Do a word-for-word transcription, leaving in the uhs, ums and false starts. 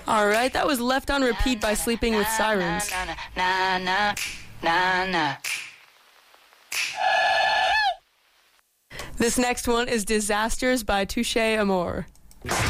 All right, that was Left on Repeat by Sleeping with Sirens. Na, na, na, na, na. This next one is Disasters by Touche Amore.